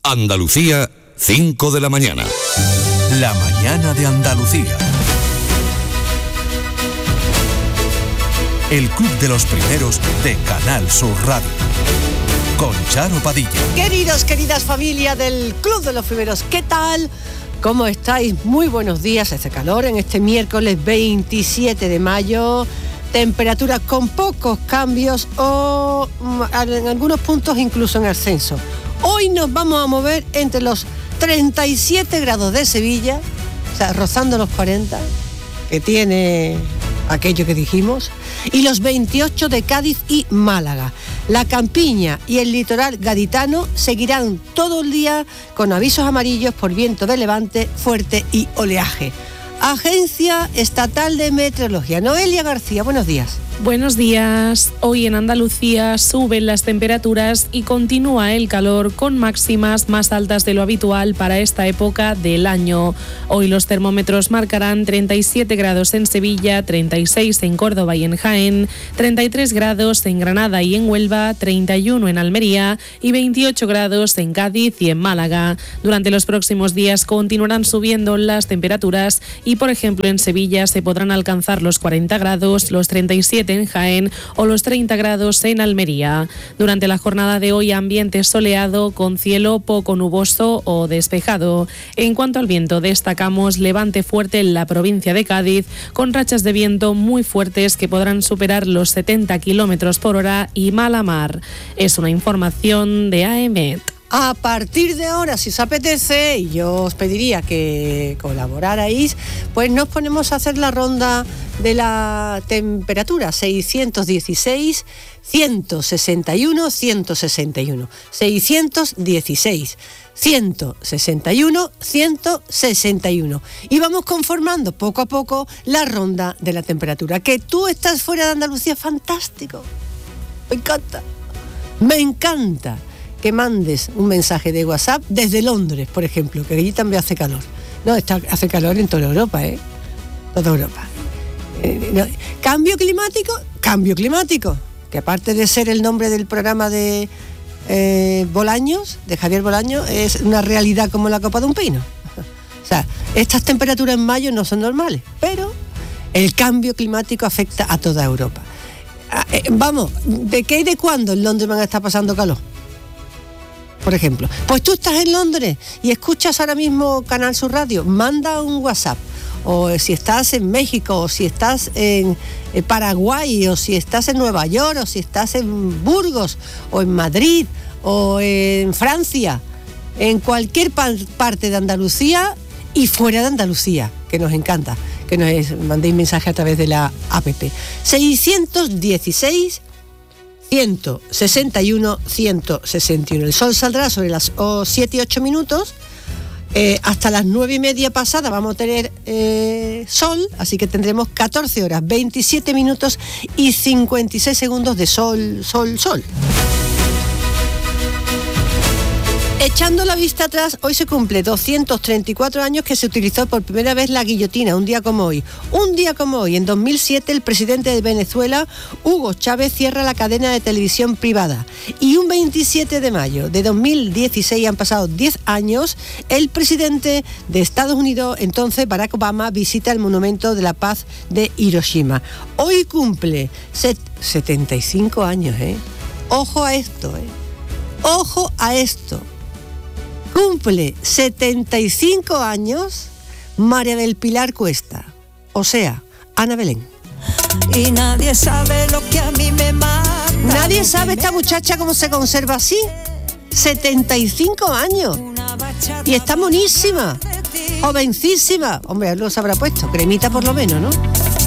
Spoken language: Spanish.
Andalucía, 5 de la mañana. La mañana de Andalucía. El Club de los Primeros de Canal Sur Radio. Con Charo Padilla. Queridos, queridas familia del Club de los Primeros, ¿qué tal? ¿Cómo estáis? Muy buenos días. Hace calor en este miércoles 27 de mayo. Temperaturas con pocos cambios o en algunos puntos incluso en ascenso. Hoy nos vamos a mover entre los 37 grados de Sevilla, o sea, rozando los 40, que tiene aquello que dijimos, y los 28 de Cádiz y Málaga. La campiña y el litoral gaditano seguirán todo el día con avisos amarillos por viento de levante fuerte y oleaje. Agencia Estatal de Meteorología. Noelia García, buenos días. Buenos días. Hoy en Andalucía suben las temperaturas y continúa el calor con máximas más altas de lo habitual para esta época del año. Hoy los termómetros marcarán 37 grados en Sevilla, 36 en Córdoba y en Jaén, 33 grados en Granada y en Huelva, 31 en Almería y 28 grados en Cádiz y en Málaga. Durante los próximos días continuarán subiendo las temperaturas y, por ejemplo, en Sevilla se podrán alcanzar los 40 grados, los 37 en Jaén o los 30 grados en Almería. Durante la jornada de hoy, ambiente soleado con cielo poco nuboso o despejado. En cuanto al viento, destacamos levante fuerte en la provincia de Cádiz, con rachas de viento muy fuertes que podrán superar los 70 kilómetros por hora y mala mar. Es una información de AEMET. A partir de ahora, si os apetece, y yo os pediría que colaborarais, pues nos ponemos a hacer la ronda de la temperatura. 616, 161, 161. 616, 161, 161. Y vamos conformando poco a poco la ronda de la temperatura. Que tú estás fuera de Andalucía, fantástico. Me encanta. Me encanta que mandes un mensaje de WhatsApp desde Londres, por ejemplo, que allí también hace calor. No, hace calor en toda Europa, Toda Europa. Cambio climático, que aparte de ser el nombre del programa de Bolaños, de Javier Bolaños, es una realidad como la copa de un pino. O sea, estas temperaturas en mayo no son normales, pero el cambio climático afecta a toda Europa. Vamos, ¿de qué y de cuándo en Londres van a estar pasando calor? Por ejemplo, pues tú estás en Londres y escuchas ahora mismo Canal Sur Radio, manda un WhatsApp. O si estás en México, o si estás en Paraguay, o si estás en Nueva York, o si estás en Burgos, o en Madrid, o en Francia, en cualquier parte de Andalucía y fuera de Andalucía, que nos encanta, que nos mandéis mensaje a través de la app. 616 161, 161. El sol saldrá sobre las 7 y 8 minutos. Hasta las 9:30 pasadas vamos a tener sol, así que tendremos 14 horas, 27 minutos y 56 segundos de sol. Echando la vista atrás, hoy se cumple 234 años que se utilizó por primera vez la guillotina, un día como hoy. Un día como hoy, en 2007, el presidente de Venezuela, Hugo Chávez, cierra la cadena de televisión privada. Y un 27 de mayo de 2016, han pasado 10 años, el presidente de Estados Unidos, entonces Barack Obama, visita el Monumento de la Paz de Hiroshima. Hoy cumple 75 años, Ojo a esto, Ojo a esto. Cumple 75 años María del Pilar Cuesta, o sea, Ana Belén. Y nadie sabe lo que a mí me mata. Nadie sabe esta muchacha cómo se conserva así. 75 años. Y está monísima, jovencísima. Hombre, lo se habrá puesto, cremita por lo menos, ¿no?